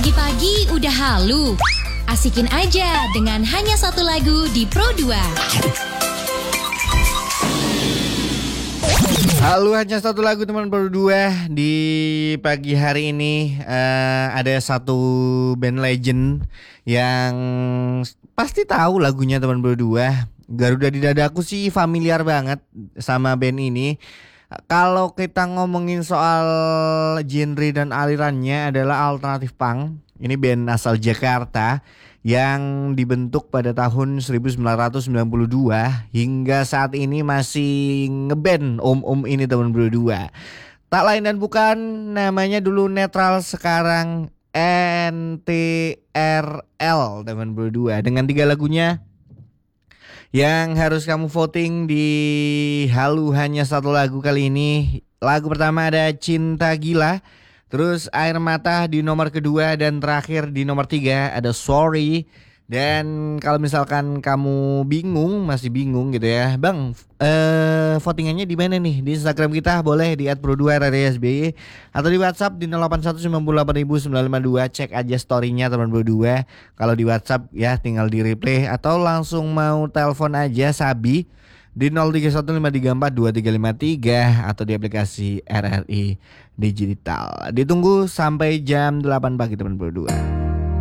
Pagi-pagi udah halu. Asikin aja dengan hanya satu lagu di Pro 2. Halo, hanya satu lagu teman Pro 2. Di pagi hari ini ada satu band legend yang pasti tahu lagunya teman Pro 2. Garuda di Dadaku sih familiar banget sama band ini. Kalau kita ngomongin soal genre dan alirannya adalah alternatif punk. Ini band asal Jakarta yang dibentuk pada tahun 1992 hingga saat ini masih ngeband om-om ini teman berdua. Tak lain dan bukan, namanya dulu Netral, sekarang NTRL teman berdua, dengan 3 lagunya yang harus kamu voting di Halu Hanya Satu Lagu kali ini. Lagu pertama ada Cinta Gila, terus Air Mata di nomor kedua, dan terakhir di nomor 3 ada Sorry. Dan kalau misalkan kamu masih bingung gitu ya, Bang, votingannya di mana nih? Di Instagram kita boleh di @pro2radiosby atau di WhatsApp di 08198952. Cek aja story-nya teman Pro2. Kalau di WhatsApp ya tinggal di replay atau langsung mau telepon aja Sabi di 0315342353 atau di aplikasi RRI Digital. Ditunggu sampai jam 8 pagi teman Pro2.